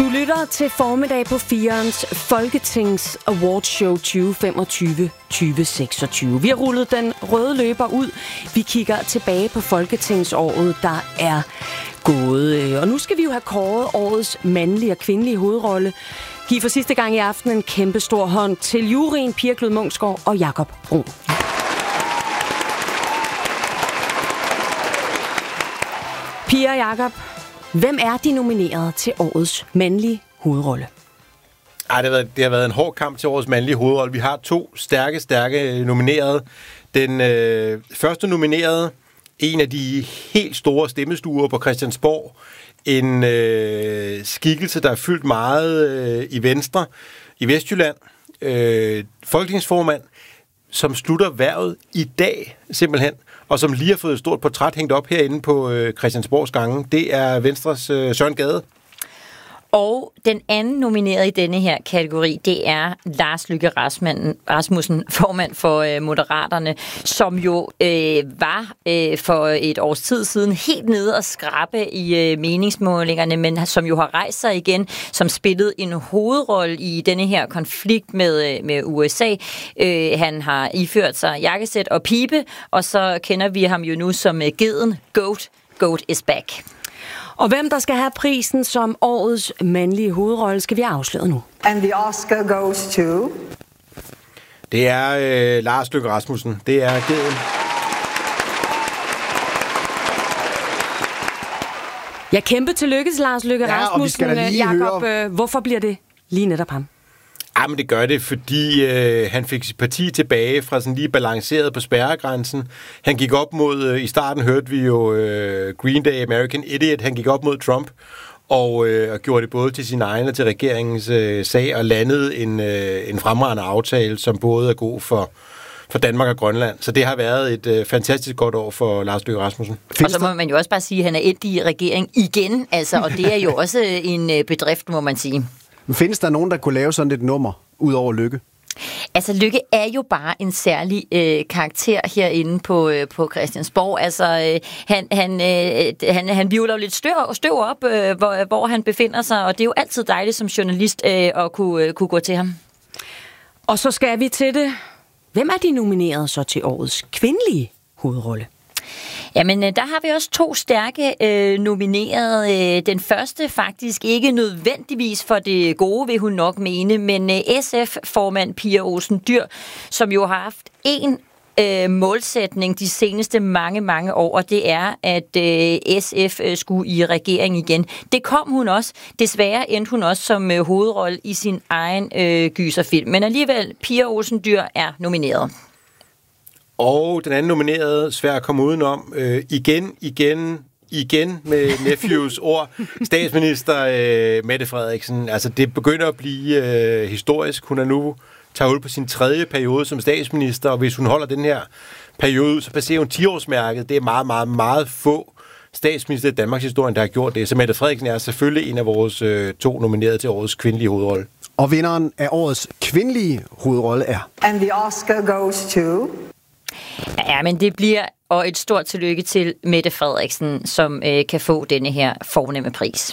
lytter til formiddag på 4'erens Folketings Awardshow 2025-2026. Vi har rullet den røde løber ud. Vi kigger tilbage på Folketingsåret, der er gået. Og nu skal vi jo have kåret årets mandlige og kvindelige hovedrolle. Giv for sidste gang i aften en kæmpe stor hånd til juryen Pia Glud Munksgaard og Jakob Brun. Pia og Jakob, hvem er de nomineret til årets mandlige hovedrolle? Det har været en hård kamp til årets mandlige hovedrolle. Vi har 2 stærke nominerede. Den første nominerede, en af de helt store stemmestuer på Christiansborg. En skikkelse, der er fyldt meget i Venstre, i Vestjylland. Folketingsformand, som slutter hvervet i dag, simpelthen. Og som lige har fået et stort portræt hængt op herinde på Christiansborgs gange. Det er Venstres Søren Gade. Og den anden nomineret i denne her kategori, det er Lars Løkke Rasmussen, formand for Moderaterne, som jo var for et års tid siden helt nede og skrabe i meningsmålingerne, men som jo har rejst sig igen, som spillede en hovedrolle i denne her konflikt med USA. Han har iført sig jakkesæt og pibe, og så kender vi ham jo nu som geden Goat is back. Og hvem der skal have prisen som årets mandlige hovedrolle, skal vi afsløre nu. And the Oscar goes to... Det er Lars Løkke Rasmussen. Det er geden. Ja, kæmpe tillykke til Lars Løkke Rasmussen. Jakob, hvorfor bliver det lige netop ham? Jamen, det gør det, fordi han fik sit parti tilbage fra sådan lige balanceret på spærregrænsen. Han gik op mod, i starten hørte vi jo Green Day, American Idiot, han gik op mod Trump og gjorde det både til sin egen og til regeringens sag og landede en fremragende aftale, som både er god for Danmark og Grønland. Så det har været et fantastisk godt år for Lars Løkke Rasmussen. Og så må man jo også bare sige, at han er endt i regering igen, altså, og det er jo også en bedrift, må man sige. Findes der nogen, der kunne lave sådan et nummer, ud over Løkke? Altså, Løkke er jo bare en særlig karakter herinde på Christiansborg. Altså, han vivler jo lidt støv op, hvor han befinder sig, og det er jo altid dejligt som journalist at kunne gå til ham. Og så skal vi til det. Hvem er de nomineret så til årets kvindelige hovedrolle? Jamen, der har vi også 2 stærke nominerede. Den første faktisk ikke nødvendigvis for det gode, vil hun nok mene, men SF-formand Pia Olsen Dyhr, som jo har haft en målsætning de seneste mange år, og det er, at SF skulle i regering igen. Det kom hun også. Desværre endte hun også som hovedrolle i sin egen gyserfilm. Men alligevel, Pia Olsen Dyhr er nomineret. Og den anden nominerede, svær at komme udenom, igen med Nephews ord, statsminister Mette Frederiksen. Altså, det begynder at blive historisk. Hun er nu tager ud på sin 3. periode som statsminister, og hvis hun holder den her periode, så passerer hun 10-årsmærket. Det er meget få statsminister i Danmarks historie, der har gjort det. Så Mette Frederiksen er selvfølgelig en af vores 2 nominerede til årets kvindelige hovedrolle. Og vinderen af årets kvindelige hovedrolle er... And the Oscar goes to... Ja, men det bliver og et stort tillykke til Mette Frederiksen, som kan få denne her fornemme pris.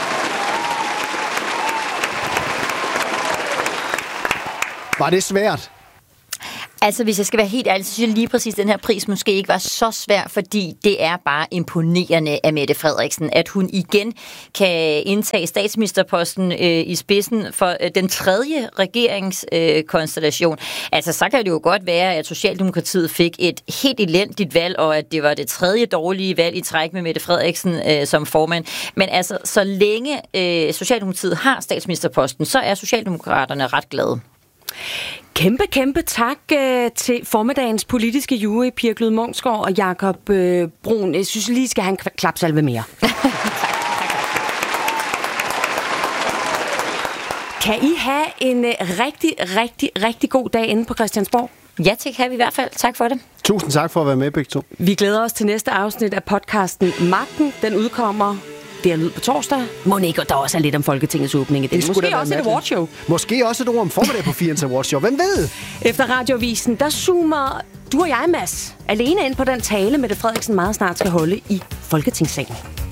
Var det svært? Altså, hvis jeg skal være helt ærlig, så synes jeg lige præcis, at den her pris måske ikke var så svær, fordi det er bare imponerende af Mette Frederiksen, at hun igen kan indtage statsministerposten i spidsen for den 3. regeringskonstellation. Altså, så kan det jo godt være, at Socialdemokratiet fik et helt elendigt valg, og at det var det 3. dårlige valg i træk med Mette Frederiksen som formand. Men altså, så længe Socialdemokratiet har statsministerposten, så er Socialdemokraterne ret glade. Kæmpe tak til formiddagens politiske jury, Pia Glud Munksgaard og Jakob Brun. Jeg synes lige, skal have en klapsalve mere. Kan I have en rigtig god dag inde på Christiansborg? Ja, det kan vi i hvert fald. Tak for det. Tusind tak for at være med, begge 2. Vi glæder os til næste afsnit af podcasten Magten. Den udkommer der lyd på torsdag. Må ikke, der også er lidt om Folketingets åbning i den. Måske også et awardshow. Måske også et ord om formiddag på 4'erens awardshow. Hvem ved? Efter Radioavisen, der zoomer du og jeg, Mads, alene ind på den tale, Mette Frederiksen meget snart skal holde i Folketingssalen.